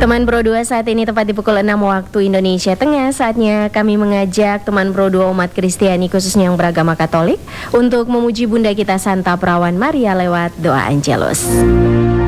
Teman Pro 2 saat ini tepat di pukul 6 waktu Indonesia Tengah. Saatnya kami mengajak teman Pro 2 umat Kristiani khususnya yang beragama Katolik untuk memuji Bunda kita Santa Perawan Maria lewat doa Angelus.